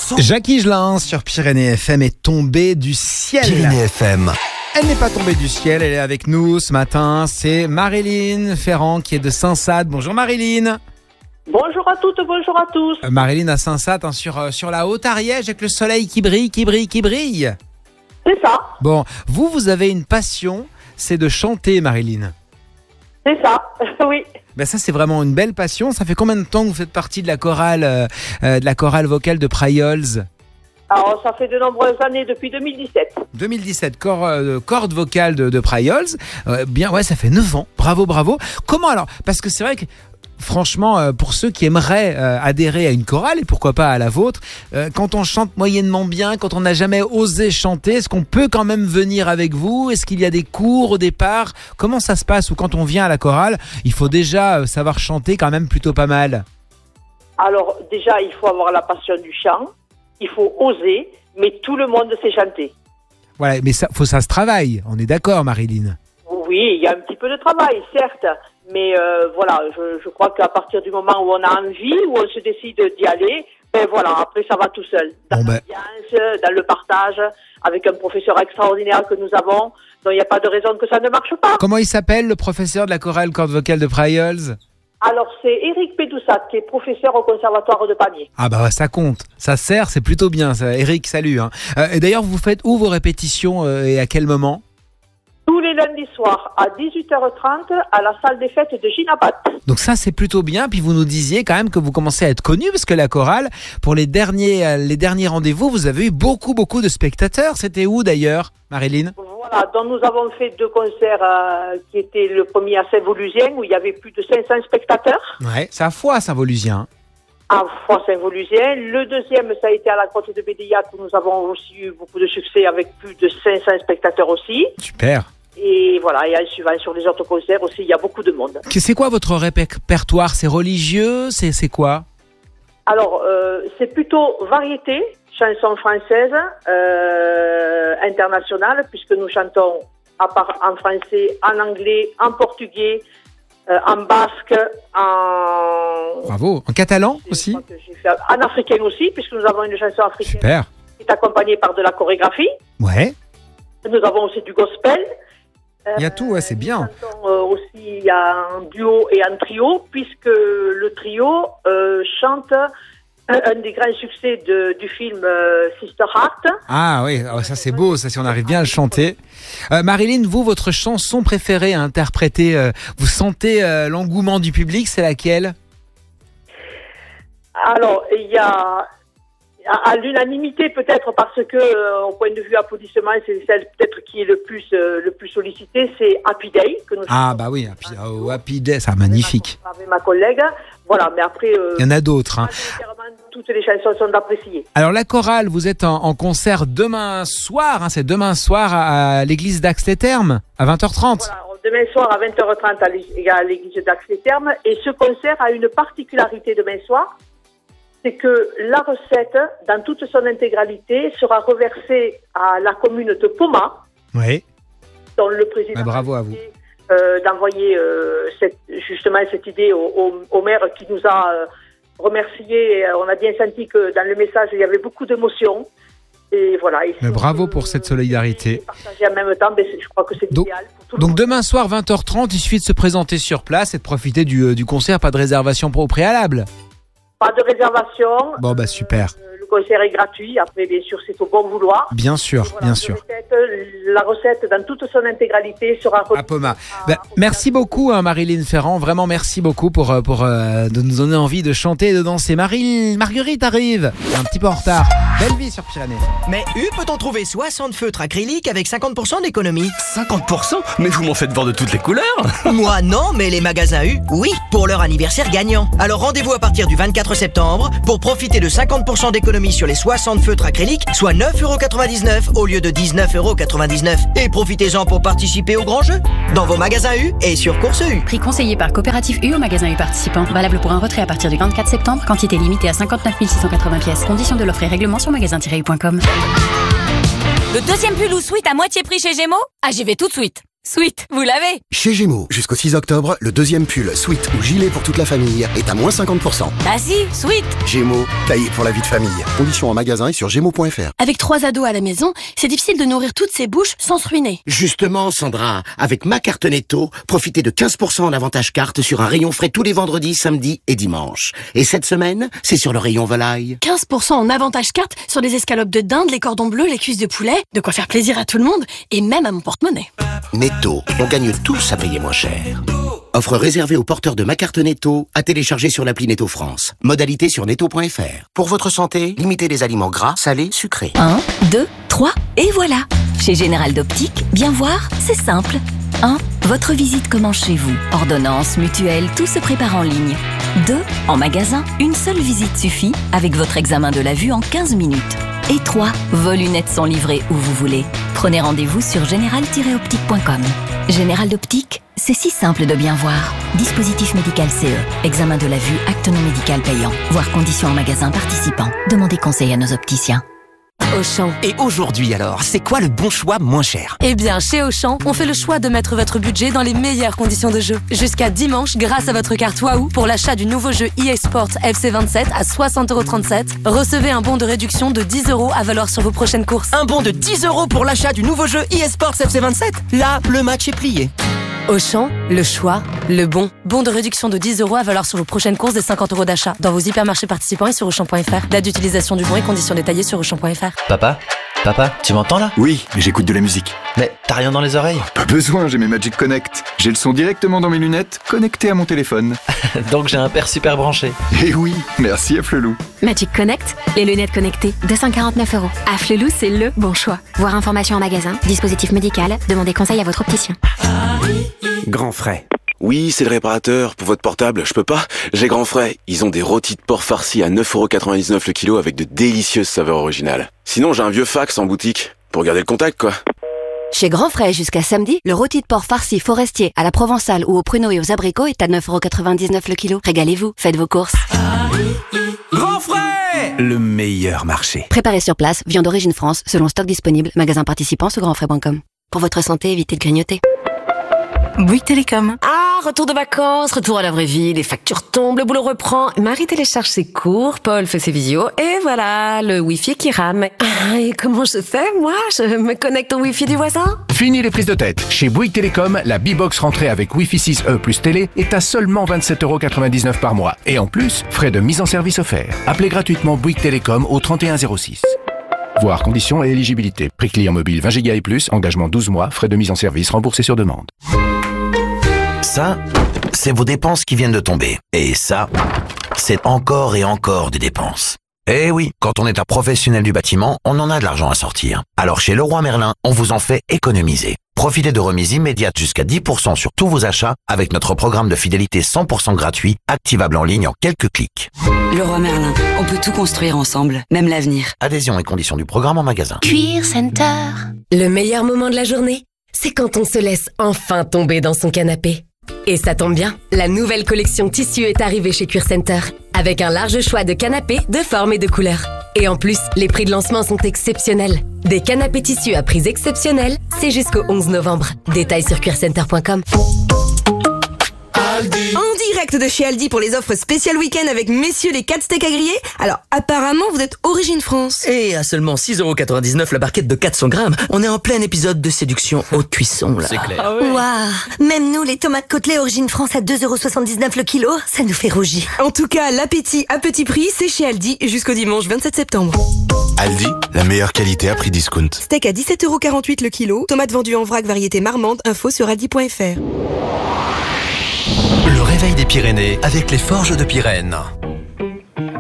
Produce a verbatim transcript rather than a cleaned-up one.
cent. Jackie Higelin sur Pyrénées F M est tombée du ciel. Pyrénées F M. Elle n'est pas tombée du ciel, elle est avec nous ce matin. C'est Marilyn Ferrand qui est de Saint-Sade. Bonjour Marilyn. Bonjour à toutes, bonjour à tous. Euh, Marilyn à Saint-Sade, hein, sur, euh, sur la Haute-Ariège avec le soleil qui brille, qui brille, qui brille. C'est ça, Bon, vous, vous avez une passion, c'est de chanter Marilyn. c'est ça, oui. Ben ça c'est vraiment une belle passion. Ça fait combien de temps que vous faites partie de la chorale, euh, euh, de la chorale vocale de Prailleulx ? Alors, ça fait de nombreuses années, depuis deux mille dix-sept. deux mille dix-sept, cor, euh, corde vocale de, de Prailleulx. Euh, bien, ouais, ça fait neuf ans. Bravo, bravo. Comment alors ? Parce que c'est vrai que, franchement, euh, pour ceux qui aimeraient euh, adhérer à une chorale, et pourquoi pas à la vôtre, euh, quand on chante moyennement bien, quand on n'a jamais osé chanter, est-ce qu'on peut quand même venir avec vous ? Est-ce qu'il y a des cours au départ ? Comment ça se passe ? Ou quand on vient à la chorale, il faut déjà euh, savoir chanter quand même plutôt pas mal. Alors, déjà, il faut avoir la passion du chant, il faut oser, mais tout le monde sait chanter. Voilà, mais ça, faut ça se travaille. On est d'accord, Marilyn ? Oui, il y a un petit peu de travail, certes, mais euh, voilà, je, je crois qu'à partir du moment où on a envie, où on se décide d'y aller, ben voilà, après ça va tout seul. Dans Bon ben. l'ambiance, dans le partage, avec un professeur extraordinaire que nous avons, donc il n'y a pas de raison que ça ne marche pas. Comment il s'appelle, le professeur de la chorale corde vocale de Prailleulx ? Alors, c'est Éric Pédoussat, qui est professeur au Conservatoire de Pamiers. Ah bah ça compte, ça sert, c'est plutôt bien ça. Eric, salut. Hein. Euh, et d'ailleurs, vous faites où vos répétitions euh, et à quel moment ? Tous les lundis soirs à dix-huit heures trente à la salle des fêtes de Ginapat. Donc ça, c'est plutôt bien. Puis vous nous disiez quand même que vous commencez à être connu, parce que la chorale, pour les derniers, euh, les derniers rendez-vous, vous avez eu beaucoup, beaucoup de spectateurs. C'était où d'ailleurs, Marilyn ? Voilà, donc nous avons fait deux concerts euh, qui étaient le premier à Saint-Volusien, où il y avait plus de cinq cents spectateurs. Ouais, c'est à Foix, Saint-Volusien. À Foix-Saint-Volusien. Le deuxième, ça a été à la Grotte de Bédéiac, où nous avons aussi eu beaucoup de succès avec plus de cinq cents spectateurs aussi. Super. Et voilà, et en suivant sur les autres concerts aussi, il y a beaucoup de monde. Que- C'est quoi votre répertoire ? C'est religieux ? C'est, c'est quoi ? Alors, euh, c'est plutôt variété, chanson française, euh, internationale, puisque nous chantons à part en français, en anglais, en portugais, euh, en basque, en... Bravo. En catalan Je aussi ? crois que j'ai fait- En africain aussi, puisque nous avons une chanson africaine Super. qui est accompagnée par de la chorégraphie. Ouais. Nous avons aussi du gospel. Il y a tout, ouais, c'est bien. Nous chantons euh, aussi en duo et en trio, puisque le trio euh, chante un, un des grands succès de, du film euh, Sister Heart. Ah oui, oh, ça c'est beau, ça si on arrive bien à le chanter. Euh, Marilyn, vous, votre chanson préférée à interpréter, euh, vous sentez euh, l'engouement du public, c'est laquelle ? Alors, il y a à, à l'unanimité peut-être parce que euh, au point de vue applaudissement, c'est celle peut-être qui est le plus euh, le plus sollicitée, c'est Happy Day que nous Ah chantons bah oui, Happy, oh, Happy Day, c'est magnifique. avec ma collègue. Voilà, mais après euh, Il y en a d'autres. Hein. majoritairement, toutes les chansons sont appréciées. Alors la chorale, vous êtes en, en concert demain soir, hein, c'est demain soir à, à l'église d'Ax-les-Thermes, à vingt heures trente. Voilà, demain soir à vingt heures trente à l'é- à l'église d'Ax-les-Thermes. Et ce concert a une particularité demain soir, c'est que la recette, dans toute son intégralité, sera reversée à la commune de Poma, Oui. dont le président Bah, bravo a à vous. décidé, euh, d'envoyer euh, cette, justement cette idée au, au, au maire qui nous a euh, remerciés. Et, euh, on a bien senti que dans le message, il y avait beaucoup d'émotions. Et voilà. Et Mais si bravo on peut, pour cette solidarité. euh, Partager en même temps, ben, c'est- je crois que c'est Donc- idéal pour tout le Donc monde. demain soir, vingt heures trente, il suffit de se présenter sur place et de profiter du, euh, du concert, pas de réservation au préalable. Pas de réservation. Bon bah super. Euh, le concert est gratuit. Après, bien sûr, c'est au bon vouloir. Bien sûr, Et voilà, bien je sûr. répète, la recette, dans toute son intégralité, sera À Poma. Ben, merci beaucoup, hein, Marilyn Ferrand. Vraiment, merci beaucoup pour, euh, pour euh, de nous donner envie de chanter et de danser. Marie, Marguerite arrive. Un petit peu en retard. Belle vie sur Pyrénées. Mais U peut-en trouver soixante feutres acryliques avec cinquante pour cent d'économie. cinquante pour cent? Mais vous m'en faites voir de toutes les couleurs. Moi non, mais les magasins U, oui, pour leur anniversaire gagnant. Alors rendez-vous à partir du vingt-quatre septembre pour profiter de cinquante pour cent d'économie sur les soixante feutres acryliques, soit neuf euros quatre-vingt-dix-neuf au lieu de dix-neuf euros quatre-vingt-dix-neuf. Et profitez-en pour participer au grand jeu dans vos magasins U et sur Course U. Prix conseillé par Coopérative U au magasin U participant. Valable pour un retrait à partir du vingt-quatre septembre. Quantité limitée à cinquante-neuf mille six cent quatre-vingts pièces. Conditions de l'offre et règlement sur magasin tiret u point com. Le deuxième pull ou sweat à moitié prix chez Gémeaux? Ah, j'y vais tout de suite. Sweet, vous l'avez. Chez Gémeaux, jusqu'au six octobre, le deuxième pull, sweat ou gilet pour toute la famille est à moins cinquante pour cent. Ah si, Sweet. Gémeaux, taillé pour la vie de famille. Conditions en magasin et sur gémeaux point f r. Avec trois ados à la maison, c'est difficile de nourrir toutes ces bouches sans se ruiner. Justement, Sandra, avec ma carte Netto, profitez de quinze pour cent en avantage carte sur un rayon frais tous les vendredis, samedis et dimanches. Et cette semaine, c'est sur le rayon volaille. quinze pour cent en avantage carte sur les escalopes de dinde, les cordons bleus, les cuisses de poulet. De quoi faire plaisir à tout le monde et même à mon porte-monnaie. Netto, on gagne tous à payer moins cher. Offre réservée aux porteurs de ma carte Netto, à télécharger sur l'appli Netto France. Modalité sur netto point f r. Pour votre santé, limitez les aliments gras, salés, sucrés. un, deux, trois, et voilà. Chez Général d'Optique, bien voir, c'est simple. un. Votre visite commence chez vous. Ordonnance, mutuelle, tout se prépare en ligne. deux. En magasin, une seule visite suffit avec votre examen de la vue en quinze minutes. Et trois. Vos lunettes sont livrées où vous voulez. Prenez rendez-vous sur général tiret optique point com. Général d'Optique, c'est si simple de bien voir. Dispositif médical C E. Examen de la vue, acte non médical payant. Voir conditions en magasin participant. Demandez conseil à nos opticiens. Auchan. Et aujourd'hui alors, c'est quoi le bon choix moins cher? Eh bien, chez Auchan, on fait le choix de mettre votre budget dans les meilleures conditions de jeu. Jusqu'à dimanche, grâce à votre carte Wahoo, pour l'achat du nouveau jeu E A Sports F C vingt-sept à soixante euros trente-sept, recevez un bon de réduction de dix euros à valoir sur vos prochaines courses. Un bon de dix euros pour l'achat du nouveau jeu E A Sports F C vingt-sept? Là, le match est plié. Auchan, le choix, le bon. Bon de réduction de dix euros à valoir sur vos prochaines courses des cinquante euros d'achat. Dans vos hypermarchés participants et sur Auchan point f r. Date d'utilisation du bon et conditions détaillées sur Auchan point f r. Papa? Papa, tu m'entends là? Oui, j'écoute de la musique. Mais t'as rien dans les oreilles? Pas besoin, j'ai mes Magic Connect. J'ai le son directement dans mes lunettes, connecté à mon téléphone. Donc j'ai un père super branché. Eh oui, merci à Flelou. Magic Connect, les lunettes connectées, deux cent quarante-neuf euros. À Flelou, c'est le bon choix. Voir information en magasin, dispositif médical, demandez conseil à votre opticien. Grand Frais. Oui, c'est le réparateur. Pour votre portable, je peux pas. J'ai Grand Frais. Ils ont des rôtis de porc farcis à neuf euros quatre-vingt-dix-neuf le kilo avec de délicieuses saveurs originales. Sinon, j'ai un vieux fax en boutique. Pour garder le contact, quoi. Chez Grand Frais, jusqu'à samedi, le rôti de porc farci forestier à la provençale ou aux pruneaux et aux abricots est à neuf euros quatre-vingt-dix-neuf le kilo. Régalez-vous, faites vos courses. Grand Frais, le meilleur marché. Préparé sur place, viande d'origine France, selon stock disponible, magasin participant sur grand frais point com. Pour votre santé, évitez de grignoter. Bouygues Télécom. Ah, retour de vacances, retour à la vraie vie, les factures tombent, le boulot reprend. Marie télécharge ses cours, Paul fait ses visios, et voilà, le Wi-Fi qui rame. Ah, et comment je fais, moi? Je me connecte au Wi-Fi du voisin? Fini les prises de tête. Chez Bouygues Télécom, la B-Box rentrée avec Wi-Fi six E plus télé est à seulement vingt-sept euros quatre-vingt-dix-neuf par mois. Et en plus, frais de mise en service offerts. Appelez gratuitement Bouygues Télécom au trente et un zéro six. Voir conditions et éligibilité. Prix client mobile vingt gigas et plus, engagement douze mois, frais de mise en service remboursés sur demande. Ça, c'est vos dépenses qui viennent de tomber. Et ça, c'est encore et encore des dépenses. Eh oui, quand on est un professionnel du bâtiment, on en a de l'argent à sortir. Alors chez Leroy Merlin, on vous en fait économiser. Profitez de remises immédiates jusqu'à dix pour cent sur tous vos achats avec notre programme de fidélité cent pour cent gratuit, activable en ligne en quelques clics. Leroy Merlin, on peut tout construire ensemble, même l'avenir. Adhésion et conditions du programme en magasin. Cuir Center. Le meilleur moment de la journée, c'est quand on se laisse enfin tomber dans son canapé. Et ça tombe bien, la nouvelle collection tissu est arrivée chez Cuir Center, avec un large choix de canapés de formes et de couleurs. Et en plus, les prix de lancement sont exceptionnels. Des canapés tissus à prix exceptionnels, c'est jusqu'au onze novembre. Détails sur cuir center point com. En direct de chez Aldi pour les offres spéciales week-end avec messieurs les quatre steaks à griller. Alors apparemment vous êtes origine France. Et à seulement six euros quatre-vingt-dix-neuf la barquette de quatre cents grammes, on est en plein épisode de séduction haute cuisson là. C'est clair. Ah ouais. Waouh, même nous les tomates côtelées origine France à deux euros soixante-dix-neuf le kilo, ça nous fait rougir. En tout cas, l'appétit à petit prix, c'est chez Aldi jusqu'au dimanche vingt-sept septembre. Aldi, la meilleure qualité à prix discount. Steak à dix-sept euros quarante-huit le kilo, tomates vendues en vrac variété marmande, info sur aldi point f r. Le réveil des Pyrénées avec les Forges de Pyrène.